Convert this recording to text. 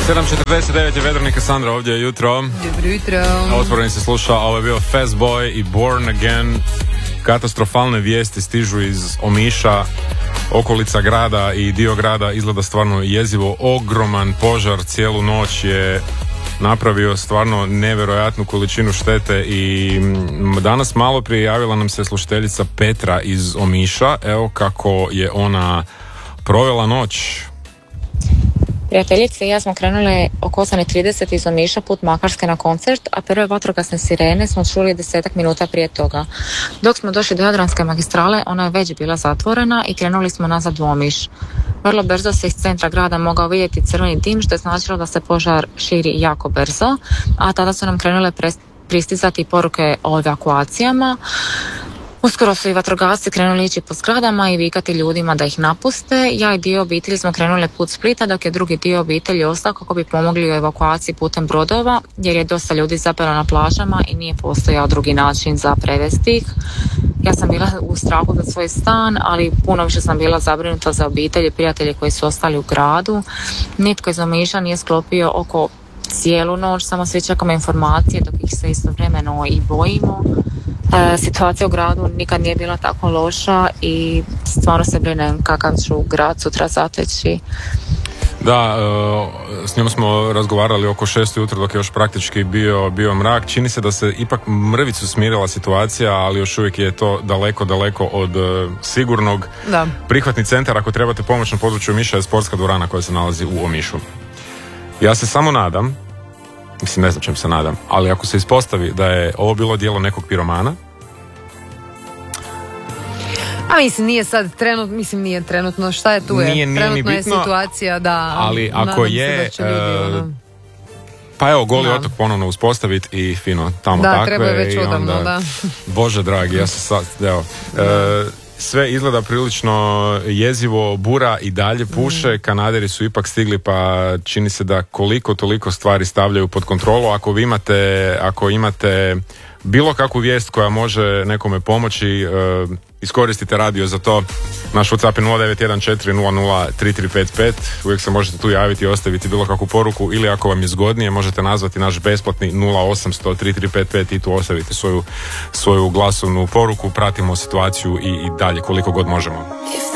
7.49 je Vedrnika, Sandra ovdje je jutro. Dobro jutro. Otvoreni se sluša, ovo je bio Fast Boy i Born Again. Katastrofalne vijesti stižu iz Omiša, okolica grada i dio grada izgleda stvarno jezivo. Ogroman požar cijelu noć je napravio stvarno nevjerojatnu količinu štete i danas malo prije javila nam se slušateljica Petra iz Omiša. Evo kako je ona provela noć. Prijateljice i ja smo krenule oko 8.30 iz Omiša put Makarske na koncert, a prve vatrogasne sirene smo čuli 10 minuta prije toga. Dok smo došli do Jadranske magistrale, ona je već bila zatvorena i krenuli smo nazad u Omiš. Vrlo brzo se iz centra grada mogao vidjeti crveni dim, što je značilo da se požar širi jako brzo, a tada su nam krenule pristizati poruke o evakuacijama. Uskoro su i vatrogasci krenuli ići po zgradama i vikati ljudima da ih napuste. Ja i dio obitelji smo krenuli put Splita, dok je drugi dio obitelji ostao kako bi pomogli u evakuaciji putem brodova, jer je dosta ljudi zapelo na plažama i nije postojao drugi način za prevesti ih. Ja sam bila u strahu za svoj stan, ali puno više sam bila zabrinuta za obitelji i prijatelje koji su ostali u gradu. Nitko iz Omiša nije sklopio oko cijelu noć, samo svi čekamo informacije dok ih se istovremeno i bojimo. Situacija u gradu nikad nije bila tako loša i stvarno se brinem kakav ću grad sutra zateći. Da, s njom smo razgovarali oko 6 ujutro dok je još praktički bio mrak. Čini se da se ipak mrvicu smirila situacija, ali još uvijek je to daleko od sigurnog. Da. Prihvatni centar, ako trebate pomoć na području Omiša, je sportska dvorana koja se nalazi u Omišu. Ja se samo nadam, ne znam čem se nadam, ali ako se ispostavi da je ovo bilo djelo nekog piromana. A mislim, nije sad trenutno, nije trenutno, šta je tu trenutno je situacija da... Ali ako je... Pa evo, Goli otok ponovno uspostaviti i fino tamo da, takve. Da, treba je već odavno, onda, da. Bože dragi, ja se sad, evo... Sve izgleda prilično jezivo, bura i dalje puše, Kanaderi su ipak stigli pa čini se da koliko toliko stvari stavljaju pod kontrolu. Ako imate bilo kakvu vijest koja može nekome pomoći, iskoristite radio za to. Naš WhatsApp je 0914003355, uvijek se možete tu javiti i ostaviti bilo kakvu poruku, ili ako vam je zgodnije možete nazvati naš besplatni 08003355 i tu ostaviti svoju glasovnu poruku. Pratimo situaciju i dalje koliko god možemo.